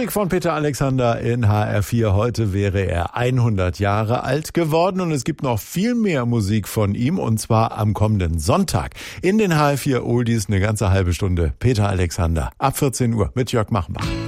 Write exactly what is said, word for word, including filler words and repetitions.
Musik von Peter Alexander in H R vier. Heute wäre er hundert Jahre alt geworden und es gibt noch viel mehr Musik von ihm und zwar am kommenden Sonntag in den H R vier Oldies eine ganze halbe Stunde. Peter Alexander ab vierzehn Uhr mit Jörg Machenbach.